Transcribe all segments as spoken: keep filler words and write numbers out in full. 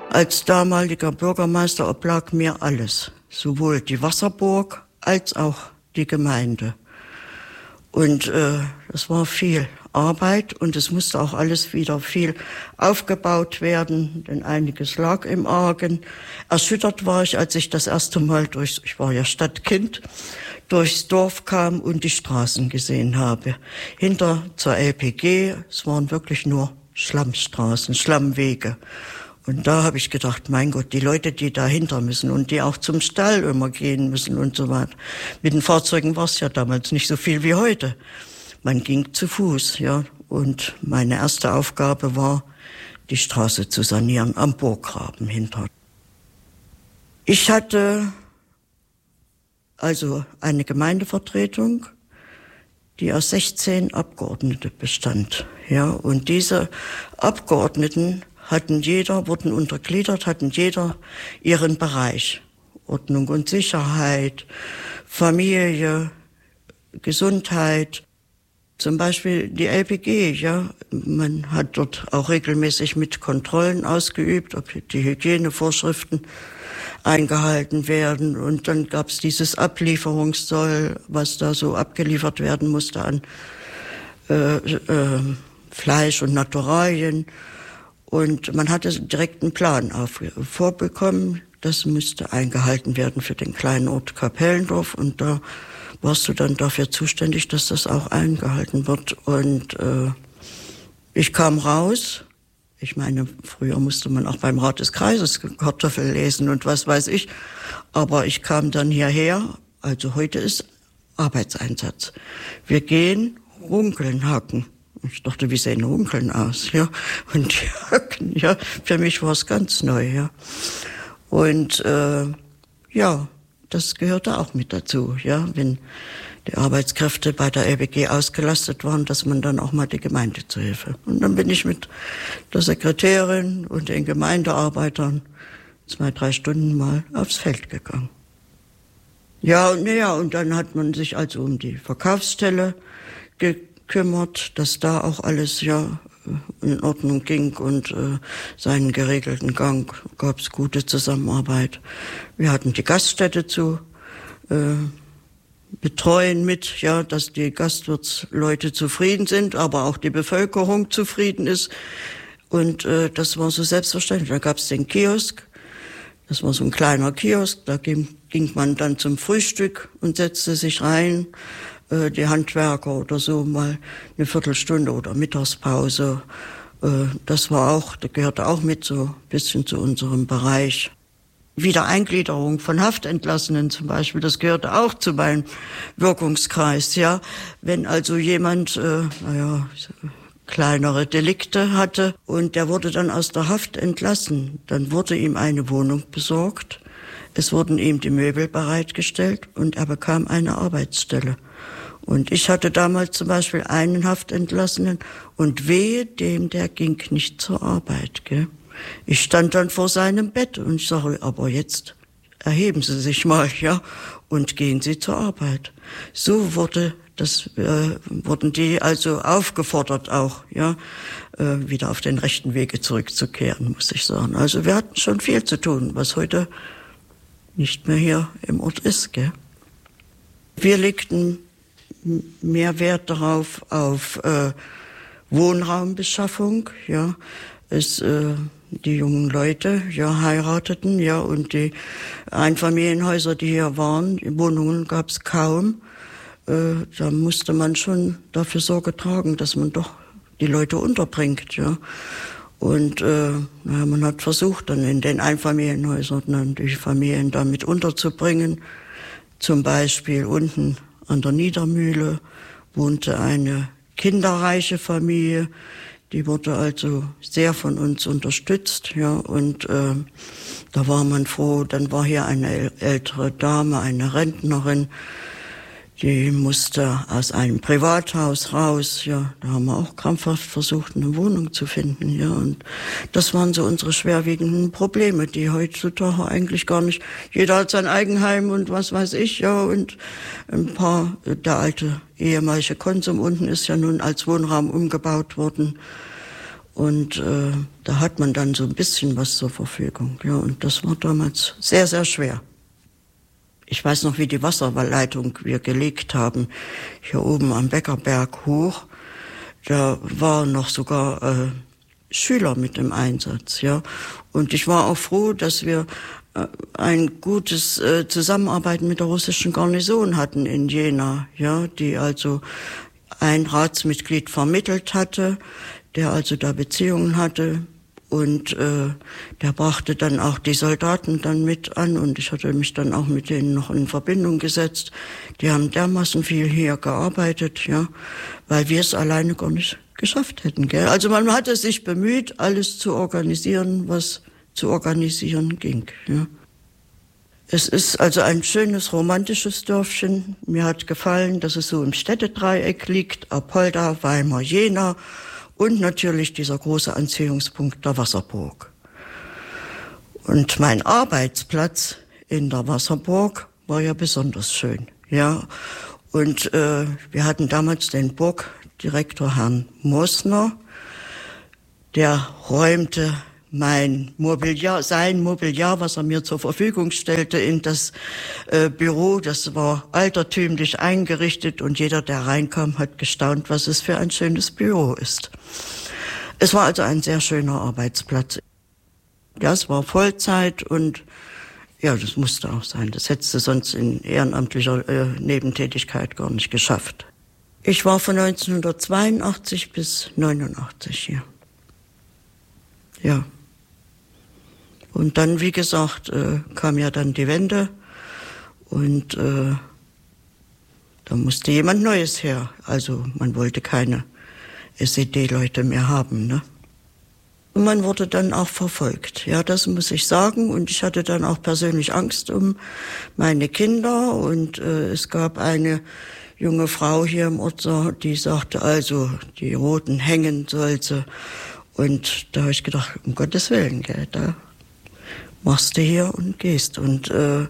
Als damaliger Bürgermeister oblag mir alles, sowohl die Wasserburg als auch die Gemeinde. Und äh, das war viel Arbeit und es musste auch alles wieder viel aufgebaut werden, denn einiges lag im Argen. Erschüttert war ich, als ich das erste Mal durch, ich war ja Stadtkind, durchs Dorf kam und die Straßen gesehen habe. Hinter zur L P G, es waren wirklich nur Schlammstraßen, Schlammwege. Und da habe ich gedacht, mein Gott, die Leute, die dahinter müssen und die auch zum Stall immer gehen müssen und so weiter. Mit den Fahrzeugen war es ja damals nicht so viel wie heute. Man ging zu Fuß, ja. Und meine erste Aufgabe war, die Straße zu sanieren am Burggraben hinter. Ich hatte also eine Gemeindevertretung, die aus sechzehn Abgeordneten bestand, ja. Und diese Abgeordneten hatten jeder, wurden untergliedert, hatten jeder ihren Bereich. Ordnung und Sicherheit, Familie, Gesundheit. Zum Beispiel die L P G, ja. Man hat dort auch regelmäßig mit Kontrollen ausgeübt, ob die Hygienevorschriften eingehalten werden. Und dann gab es dieses Ablieferungssoll, was da so abgeliefert werden musste an äh, äh, Fleisch und Naturalien. Und man hatte direkt einen Plan auf, vorbekommen. Das müsste eingehalten werden für den kleinen Ort Kapellendorf. Und da warst du dann dafür zuständig, dass das auch eingehalten wird. Und äh, ich kam raus. Ich meine, früher musste man auch beim Rat des Kreises Kartoffel lesen und was weiß ich. Aber ich kam dann hierher. Also heute ist Arbeitseinsatz. Wir gehen runkeln, hacken. Ich dachte, wie sehen Runkeln aus, ja? Und die Hacken, ja, für mich war es ganz neu, ja. Und äh, ja, das gehörte auch mit dazu, ja, wenn die Arbeitskräfte bei der L P G ausgelastet waren, dass man dann auch mal die Gemeinde zur Hilfe. Und dann bin ich mit der Sekretärin und den Gemeindearbeitern zwei, drei Stunden mal aufs Feld gegangen. Ja, und naja, und dann hat man sich also um die Verkaufsstelle gekümmert, kümmert, dass da auch alles ja in Ordnung ging und äh, seinen geregelten Gang, gab es gute Zusammenarbeit. Wir hatten die Gaststätte zu äh, betreuen mit, ja, dass die Gastwirtsleute zufrieden sind, aber auch die Bevölkerung zufrieden ist. Und äh, das war so selbstverständlich. Da gab es den Kiosk, das war so ein kleiner Kiosk, da ging, ging man dann zum Frühstück und setzte sich rein. Die Handwerker oder so mal eine Viertelstunde oder Mittagspause. Das war auch, das gehörte auch mit so ein bisschen zu unserem Bereich. Wiedereingliederung von Haftentlassenen zum Beispiel, das gehörte auch zu meinem Wirkungskreis, ja. Wenn also jemand, äh, naja, kleinere Delikte hatte und der wurde dann aus der Haft entlassen, dann wurde ihm eine Wohnung besorgt. Es wurden ihm die Möbel bereitgestellt und er bekam eine Arbeitsstelle. Und ich hatte damals zum Beispiel einen Haftentlassenen und wehe dem, der ging nicht zur Arbeit, gell. Ich stand dann vor seinem Bett und ich sage, aber jetzt erheben Sie sich mal, ja, und gehen Sie zur Arbeit. So wurde das, äh, wurden die also aufgefordert auch, ja, äh, wieder auf den rechten Wege zurückzukehren, muss ich sagen. Also wir hatten schon viel zu tun, was heute nicht mehr hier im Ort ist, gell. Wir legten mehr Wert darauf, auf äh, Wohnraumbeschaffung, ja. Es, äh, die jungen Leute, ja, heirateten, ja, und die Einfamilienhäuser, die hier waren, die Wohnungen gab es kaum. Äh, da musste man schon dafür Sorge tragen, dass man doch die Leute unterbringt, ja. Und äh, naja, man hat versucht, dann in den Einfamilienhäusern dann die Familien damit unterzubringen. Zum Beispiel unten an der Niedermühle wohnte eine kinderreiche Familie, die wurde also sehr von uns unterstützt, ja, und äh, da war man froh. Dann war hier eine ältere Dame, eine Rentnerin, die musste aus einem Privathaus raus, ja, da haben wir auch krampfhaft versucht, eine Wohnung zu finden, ja, und das waren so unsere schwerwiegenden Probleme, die heutzutage eigentlich gar nicht, jeder hat sein Eigenheim und was weiß ich, ja, und ein paar, der alte ehemalige Konsum unten ist ja nun als Wohnraum umgebaut worden Und äh, da hat man dann so ein bisschen was zur Verfügung. Ja, und das war damals sehr, sehr schwer. Ich weiß noch, wie die Wasserleitung wir gelegt haben, hier oben am Beckerberg hoch. Da waren noch sogar äh, Schüler mit im Einsatz, ja. Und ich war auch froh, dass wir äh, ein gutes äh, Zusammenarbeiten mit der russischen Garnison hatten in Jena, ja, die also ein Ratsmitglied vermittelt hatte, der also da Beziehungen hatte. Und äh, der brachte dann auch die Soldaten dann mit an und ich hatte mich dann auch mit denen noch in Verbindung gesetzt. Die haben dermaßen viel hier gearbeitet, ja, weil wir es alleine gar nicht geschafft hätten, gell? Also man hatte sich bemüht, alles zu organisieren, was zu organisieren ging, ja. Es ist also ein schönes romantisches Dörfchen. Mir hat gefallen, dass es so im Städtedreieck liegt, Apolda, Weimar, Jena. Und natürlich dieser große Anziehungspunkt der Wasserburg. Und mein Arbeitsplatz in der Wasserburg war ja besonders schön, ja. Und äh, wir hatten damals den Burgdirektor Herrn Mosner, der räumte mein Mobiliar, sein Mobiliar, was er mir zur Verfügung stellte, in das äh, Büro. Das war altertümlich eingerichtet und jeder, der reinkam, hat gestaunt, was es für ein schönes Büro ist. Es war also ein sehr schöner Arbeitsplatz. Ja, es war Vollzeit und ja, das musste auch sein. Das hättest du sonst in ehrenamtlicher äh, Nebentätigkeit gar nicht geschafft. Ich war von neunzehnhundertzweiundachtzig bis neunundachtzig hier. Ja. Und dann, wie gesagt, äh, kam ja dann die Wende und äh, da musste jemand Neues her. Also man wollte keine S E D-Leute mehr haben, ne? Und man wurde dann auch verfolgt, ja, das muss ich sagen. Und ich hatte dann auch persönlich Angst um meine Kinder und äh, es gab eine junge Frau hier im Ort, die sagte, also die Roten hängen soll sie. Und da habe ich gedacht, um Gottes Willen, gell, da machst du hier und gehst. Und äh,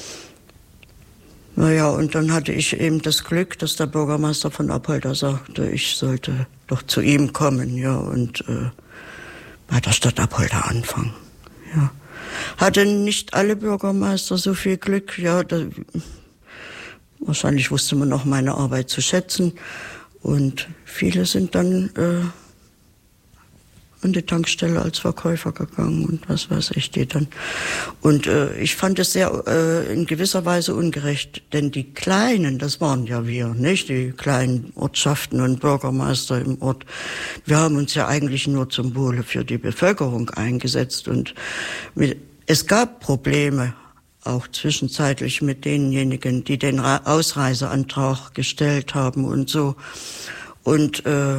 naja, und dann hatte ich eben das Glück, dass der Bürgermeister von Apolda sagte, ich sollte doch zu ihm kommen, ja, und äh, bei der Stadt Apolda anfangen. Ja. Hatte nicht alle Bürgermeister so viel Glück, ja, da, wahrscheinlich wusste man auch meine Arbeit zu schätzen. Und viele sind dann äh, an die Tankstelle als Verkäufer gegangen und was weiß ich, die dann. Und äh, ich fand es sehr äh, in gewisser Weise ungerecht, denn die Kleinen, das waren ja wir, nicht? Die kleinen Ortschaften und Bürgermeister im Ort. Wir haben uns ja eigentlich nur zum Wohle für die Bevölkerung eingesetzt und mit, es gab Probleme, auch zwischenzeitlich mit denjenigen, die den Ra- Ausreiseantrag gestellt haben und so. Und äh,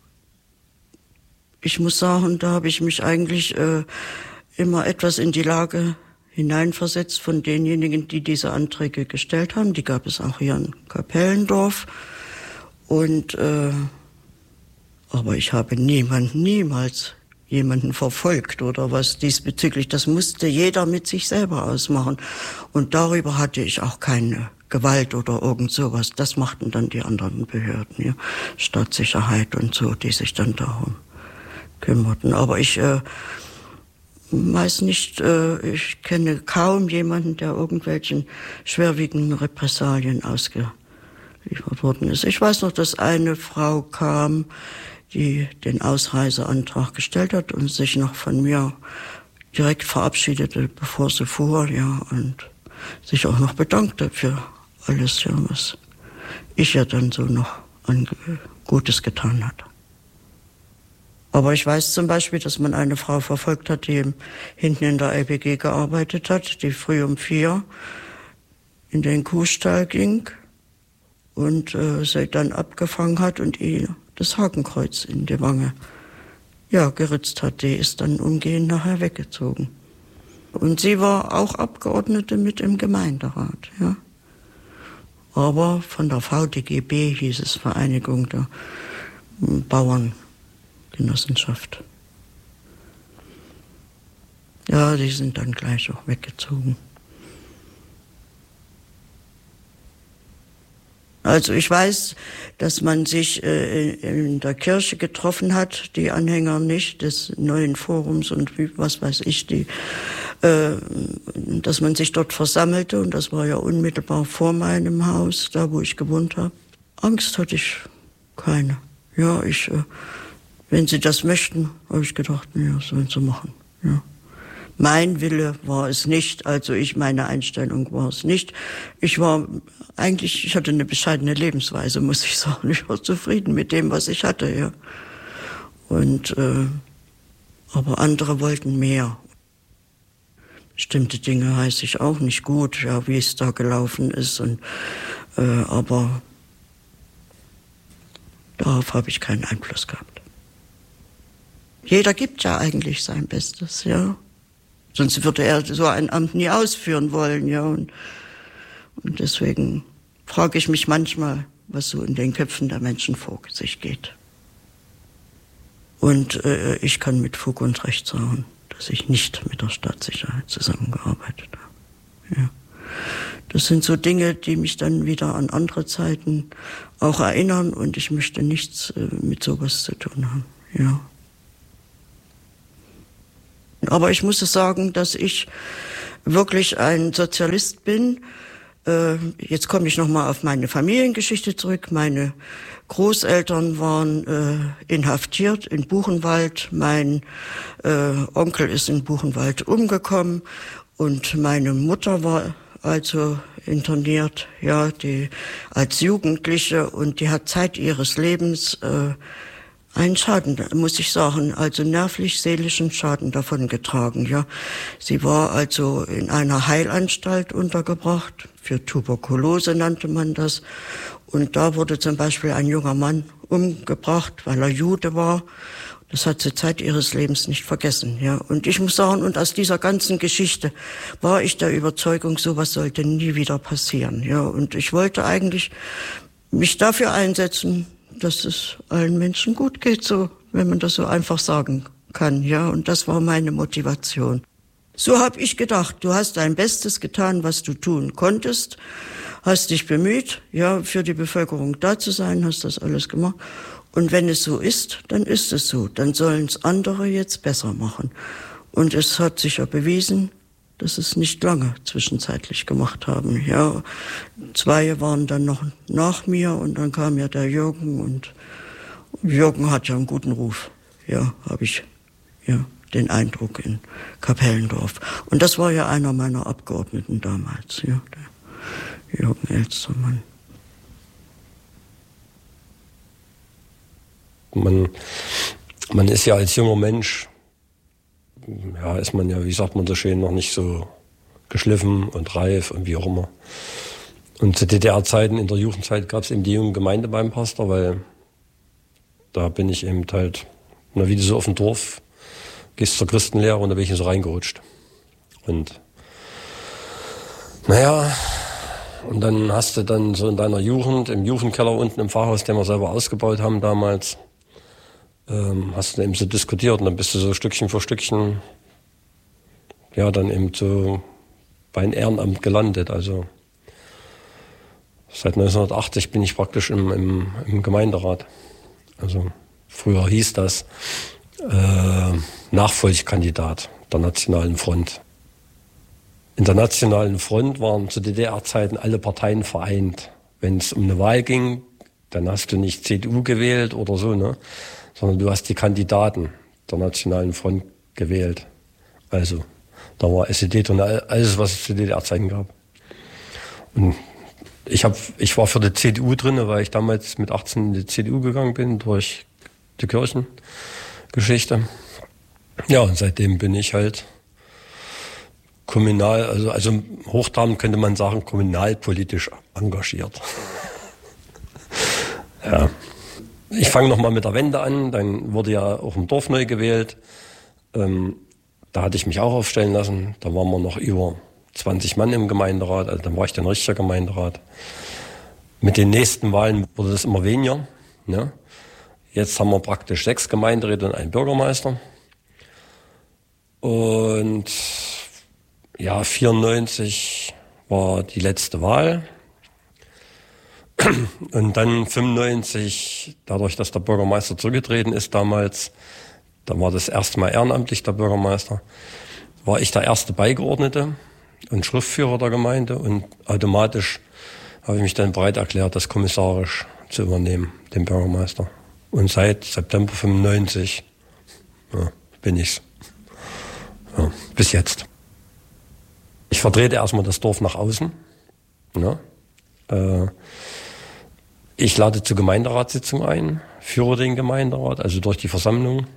ich muss sagen, da habe ich mich eigentlich äh, immer etwas in die Lage hineinversetzt von denjenigen, die diese Anträge gestellt haben. Die gab es auch hier in Kapellendorf. Und äh, aber ich habe niemanden, niemals jemanden verfolgt oder was diesbezüglich. Das musste jeder mit sich selber ausmachen. Und darüber hatte ich auch keine Gewalt oder irgend sowas. Das machten dann die anderen Behörden, ja, Staatssicherheit und so, die sich dann darum kümmerten. Aber ich äh, weiß nicht, äh, ich kenne kaum jemanden, der irgendwelchen schwerwiegenden Repressalien ausgeliefert worden ist. Ich weiß noch, dass eine Frau kam, die den Ausreiseantrag gestellt hat und sich noch von mir direkt verabschiedete, bevor sie fuhr, ja, und sich auch noch bedankte für alles, ja, was ich ja dann so noch an Gutes getan hatte. Aber ich weiß zum Beispiel, dass man eine Frau verfolgt hat, die hinten in der L P G gearbeitet hat, die früh um vier in den Kuhstall ging und äh, sie dann abgefangen hat und ihr das Hakenkreuz in die Wange, ja, geritzt hat. Die ist dann umgehend nachher weggezogen. Und sie war auch Abgeordnete mit im Gemeinderat, ja. Aber von der V D G B hieß es, Vereinigung der Bauerngenossenschaft. Ja, die sind dann gleich auch weggezogen. Also ich weiß, dass man sich äh, in der Kirche getroffen hat, die Anhänger nicht des neuen Forums und was weiß ich, die, äh, dass man sich dort versammelte und das war ja unmittelbar vor meinem Haus, da wo ich gewohnt habe. Angst hatte ich keine. Ja, ich, äh, wenn sie das möchten, habe ich gedacht, ja, sollen sie machen. Ja. Mein Wille war es nicht, also ich, meine Einstellung war es nicht. Ich war eigentlich, ich hatte eine bescheidene Lebensweise, muss ich sagen. Ich war zufrieden mit dem, was ich hatte, ja. Und, äh, aber andere wollten mehr. Bestimmte Dinge weiß ich auch nicht gut, ja, wie es da gelaufen ist und, äh, aber darauf habe ich keinen Einfluss gehabt. Jeder gibt ja eigentlich sein Bestes, ja. Sonst würde er so ein Amt nie ausführen wollen, ja. Und, und deswegen frage ich mich manchmal, was so in den Köpfen der Menschen vor sich geht. Und äh, ich kann mit Fug und Recht sagen, dass ich nicht mit der Staatssicherheit zusammengearbeitet habe. Ja. Das sind so Dinge, die mich dann wieder an andere Zeiten auch erinnern und ich möchte nichts äh, mit sowas zu tun haben, ja. Aber ich muss sagen, dass ich wirklich ein Sozialist bin. Äh, jetzt komme ich nochmal auf meine Familiengeschichte zurück. Meine Großeltern waren äh, inhaftiert in Buchenwald. Mein äh, Onkel ist in Buchenwald umgekommen und meine Mutter war also interniert, ja, die als Jugendliche und die hat Zeit ihres Lebens äh, einen Schaden, muss ich sagen, also nervlich-seelischen Schaden davon getragen, ja. Sie war also in einer Heilanstalt untergebracht, für Tuberkulose nannte man das. Und da wurde zum Beispiel ein junger Mann umgebracht, weil er Jude war. Das hat sie Zeit ihres Lebens nicht vergessen, ja. Und ich muss sagen, und aus dieser ganzen Geschichte war ich der Überzeugung, sowas sollte nie wieder passieren, ja. Und ich wollte eigentlich mich dafür einsetzen, dass es allen Menschen gut geht, so, wenn man das so einfach sagen kann, ja. Und das war meine Motivation. So habe ich gedacht, du hast dein Bestes getan, was du tun konntest, hast dich bemüht, ja, für die Bevölkerung da zu sein, hast das alles gemacht. Und wenn es so ist, dann ist es so. Dann sollen es andere jetzt besser machen. Und es hat sich ja bewiesen, dass es nicht lange zwischenzeitlich gemacht haben. Ja, zwei waren dann noch nach mir und dann kam ja der Jürgen und Jürgen hat ja einen guten Ruf. Ja, habe ich ja den Eindruck in Kapellendorf. Und das war ja einer meiner Abgeordneten damals, ja, der Jürgen Elstermann. Man, man ist ja als junger Mensch, ja, ist man ja, wie sagt man so schön, noch nicht so geschliffen und reif und wie auch immer. Und zu D D R-Zeiten, in der Jugendzeit, gab es eben die junge Gemeinde beim Pastor, weil da bin ich eben halt, na, wie du so auf dem Dorf gehst zur Christenlehre und da bin ich so reingerutscht. Und naja, und dann hast du dann so in deiner Jugend, im Jugendkeller unten im Pfarrhaus, den wir selber ausgebaut haben damals, ähm, hast du eben so diskutiert und dann bist du so Stückchen für Stückchen, ja, dann eben so bei einem Ehrenamt gelandet. Also seit neunzehnhundertachtzig bin ich praktisch im, im, im Gemeinderat. Also früher hieß das äh, Nachfolgekandidat der Nationalen Front. In der Nationalen Front waren zu D D R-Zeiten alle Parteien vereint. Wenn es um eine Wahl ging, dann hast du nicht C D U gewählt oder so, ne, sondern du hast die Kandidaten der Nationalen Front gewählt. Also da war S E D und alles, was es zu D D R-Zeiten gab. Und ich hab, ich war für die C D U drin, weil ich damals mit achtzehn in die C D U gegangen bin durch die Kirchengeschichte. Ja, und seitdem bin ich halt kommunal, also, also hochtrabend könnte man sagen, kommunalpolitisch engagiert. Ja. Ich fange nochmal mit der Wende an, dann wurde ja auch im Dorf neu gewählt. Ähm, da hatte ich mich auch aufstellen lassen, da waren wir noch über zwanzig Mann im Gemeinderat, also dann war ich dann richtiger Gemeinderat. Mit den nächsten Wahlen wurde das immer weniger, ne? Jetzt haben wir praktisch sechs Gemeinderäte und einen Bürgermeister. Und ja, vierundneunzig war die letzte Wahl. Und dann fünfundneunzig, dadurch, dass der Bürgermeister zurückgetreten ist damals, da war das erste Mal ehrenamtlich der Bürgermeister, war ich der erste Beigeordnete und Schriftführer der Gemeinde und automatisch habe ich mich dann bereit erklärt, das kommissarisch zu übernehmen, den Bürgermeister. Und seit September fünfundneunzig ja, bin ich's. Ja, bis jetzt. Ich vertrete erstmal das Dorf nach außen. Ja. Äh, ich lade zur Gemeinderatssitzung ein, führe den Gemeinderat, also durch die Versammlung.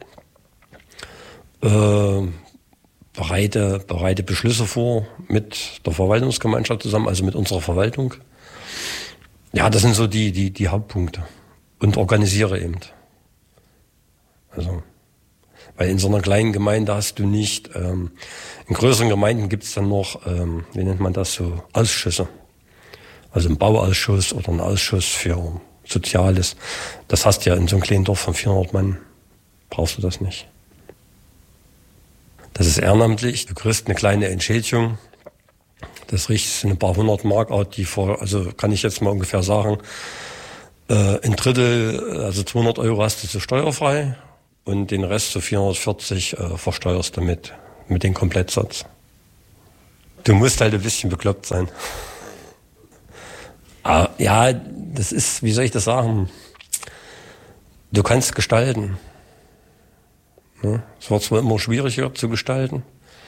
Äh, bereite, bereite Beschlüsse vor mit der Verwaltungsgemeinschaft zusammen, also mit unserer Verwaltung. Ja, das sind so die, die, die Hauptpunkte. Und organisiere eben. Also, weil in so einer kleinen Gemeinde hast du nicht, ähm, in größeren Gemeinden gibt es dann noch, ähm, wie nennt man das, so Ausschüsse. Also ein Bauausschuss oder ein Ausschuss für Soziales. Das hast du ja in so einem kleinen Dorf von vierhundert Mann. Brauchst du das nicht. Das ist ehrenamtlich. Du kriegst eine kleine Entschädigung. Das richtet ein paar hundert Mark out, die vor, also kann ich jetzt mal ungefähr sagen, äh, ein Drittel, also zweihundert Euro hast du so steuerfrei und den Rest, so vierhundertvierzig, äh, versteuerst du mit, mit dem Komplettsatz. Du musst halt ein bisschen bekloppt sein. Aber, ja, das ist, wie soll ich das sagen? Du kannst gestalten. Ja, es wird zwar immer schwieriger zu gestalten,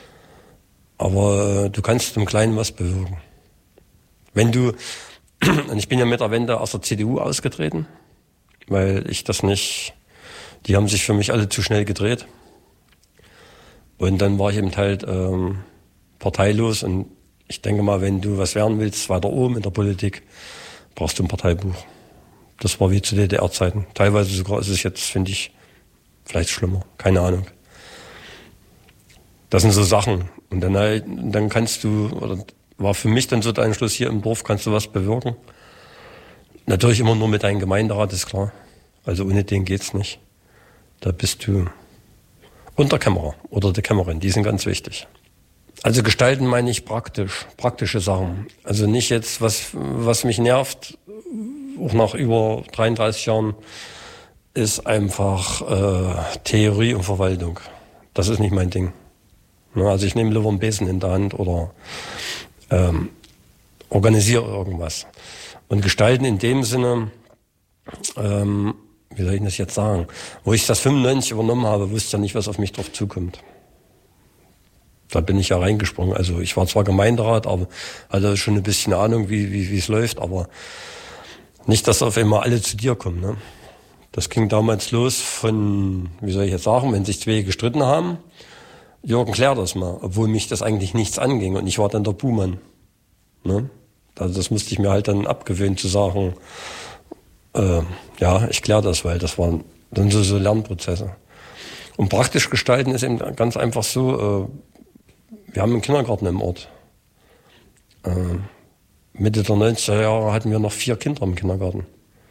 aber du kannst im Kleinen was bewirken. Wenn du, und ich bin ja mit der Wende aus der C D U ausgetreten, weil ich das nicht, die haben sich für mich alle zu schnell gedreht. Und dann war ich eben halt ähm, parteilos und ich denke mal, wenn du was werden willst, weiter oben in der Politik, brauchst du ein Parteibuch. Das war wie zu D D R-Zeiten. Teilweise sogar ist es jetzt, finde ich, vielleicht schlimmer. Keine Ahnung. Das sind so Sachen. Und dann, halt, dann kannst du, oder war für mich dann so der Entschluss, hier im Dorf kannst du was bewirken. Natürlich immer nur mit deinem Gemeinderat, ist klar. Also ohne den geht's nicht. Da bist du und der Kämmerer oder der Kämmerin, die sind ganz wichtig. Also gestalten meine ich praktisch, praktische Sachen. Also nicht jetzt, was, was mich nervt, auch nach über dreiunddreißig Jahren, ist einfach äh, Theorie und Verwaltung. Das ist nicht mein Ding. Also ich nehme lieber einen Besen in der Hand oder ähm, organisiere irgendwas. Und gestalten in dem Sinne, ähm, wie soll ich das jetzt sagen, wo ich das fünfundneunzig übernommen habe, wusste ja nicht, was auf mich drauf zukommt. Da bin ich ja reingesprungen. Also ich war zwar Gemeinderat, aber hatte schon ein bisschen Ahnung, wie wie wie es läuft, aber nicht, dass auf einmal alle zu dir kommen. Ne? Das ging damals los von, wie soll ich jetzt sagen, wenn sich zwei gestritten haben, Jürgen, klär das mal, obwohl mich das eigentlich nichts anging und ich war dann der Buhmann. Ne? Also das musste ich mir halt dann abgewöhnen zu sagen, äh, ja, ich klär das, weil das waren dann so, so Lernprozesse. Und praktisch gestalten ist eben ganz einfach so, äh, wir haben einen Kindergarten im Ort. Äh, Mitte der neunziger Jahre hatten wir noch vier Kinder im Kindergarten.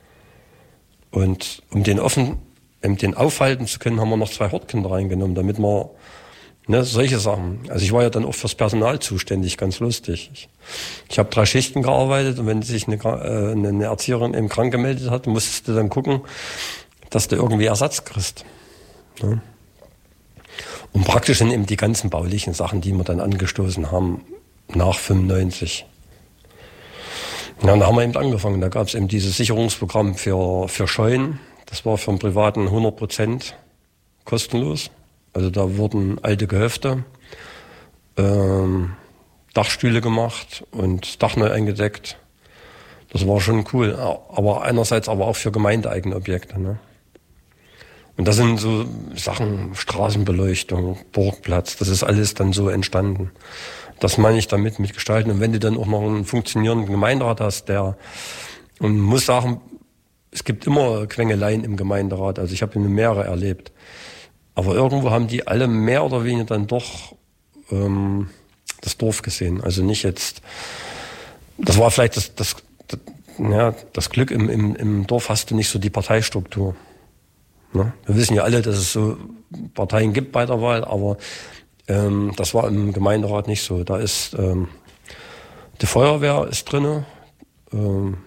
Und um den offen, um den aufhalten zu können, haben wir noch zwei Hortkinder reingenommen, damit wir, ne, solche Sachen. Also ich war ja dann auch fürs Personal zuständig, ganz lustig. Ich, ich habe drei Schichten gearbeitet und wenn sich eine, äh, eine Erzieherin eben krank gemeldet hat, musstest du dann gucken, dass du irgendwie Ersatz kriegst. Ne? Und praktisch sind eben die ganzen baulichen Sachen, die wir dann angestoßen haben, nach fünfundneunzig. Ja, und da haben wir eben angefangen. Da gab es eben dieses Sicherungsprogramm für, für Scheunen. Das war für einen Privaten hundert Prozent kostenlos. Also da wurden alte Gehöfte, ähm, Dachstühle gemacht und Dach neu eingedeckt. Das war schon cool. Aber einerseits aber auch für gemeindeeigene Objekte. Ne? Und das sind so Sachen, Straßenbeleuchtung, Burgplatz, das ist alles dann so entstanden. Das meine ich damit mit Gestalten. Und wenn du dann auch noch einen funktionierenden Gemeinderat hast, der, und muss sagen, es gibt immer Quengeleien im Gemeinderat, also ich habe mehrere erlebt. Aber irgendwo haben die alle mehr oder weniger dann doch ähm, das Dorf gesehen. Also nicht jetzt, das war vielleicht das, das, das, ja, das Glück im, im, im Dorf hast du nicht so die Parteistruktur. Ne? Wir wissen ja alle, dass es so Parteien gibt bei der Wahl, aber ähm, das war im Gemeinderat nicht so. Da ist ähm, die Feuerwehr ist drinne, ähm,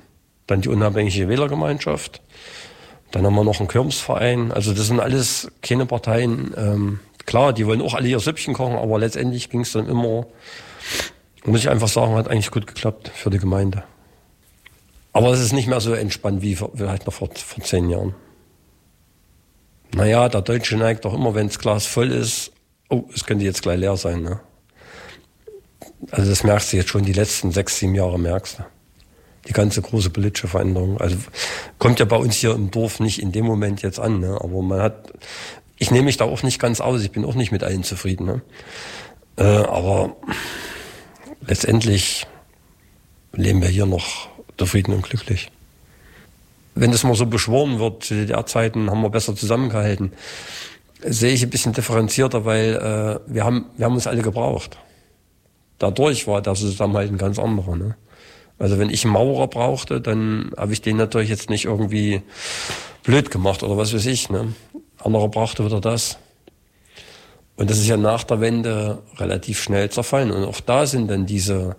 dann die unabhängige Wählergemeinschaft, dann haben wir noch einen Kirmsverein. Also das sind alles keine Parteien. Ähm, klar, die wollen auch alle ihr Süppchen kochen, aber letztendlich ging es dann immer, muss ich einfach sagen, hat eigentlich gut geklappt für die Gemeinde. Aber es ist nicht mehr so entspannt wie vielleicht noch vor, vor zehn Jahren. Naja, der Deutsche neigt doch immer, wenn das Glas voll ist, oh, es könnte jetzt gleich leer sein. Ne? Also das merkst du jetzt schon, die letzten sechs, sieben Jahre merkst du. Die ganze große politische Veränderung. Also kommt ja bei uns hier im Dorf nicht in dem Moment jetzt an. Ne? Aber man hat, ich nehme mich da auch nicht ganz aus. Ich bin auch nicht mit allen zufrieden. Ne? Äh, aber letztendlich leben wir hier noch zufrieden und glücklich. Wenn das mal so beschworen wird, zu D D R-Zeiten haben wir besser zusammengehalten, sehe ich ein bisschen differenzierter, weil äh, wir haben wir haben uns alle gebraucht. Dadurch war der Zusammenhalt ein ganz anderer. Ne? Also wenn ich einen Maurer brauchte, dann habe ich den natürlich jetzt nicht irgendwie blöd gemacht oder was weiß ich. Ne? Anderer brauchte wieder das. Und das ist ja nach der Wende relativ schnell zerfallen. Und auch da sind dann diese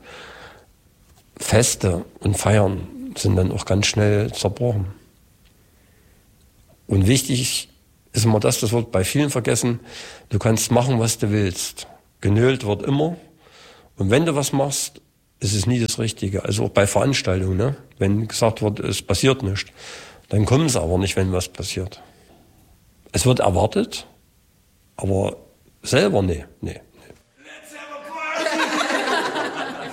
Feste und Feiern sind dann auch ganz schnell zerbrochen. Und wichtig ist immer das, das wird bei vielen vergessen, du kannst machen, was du willst. Genölt wird immer. Und wenn du was machst, ist es nie das Richtige. Also auch bei Veranstaltungen, ne? Wenn gesagt wird, es passiert nichts, dann kommen sie aber nicht, wenn was passiert. Es wird erwartet, aber selber nee, nee.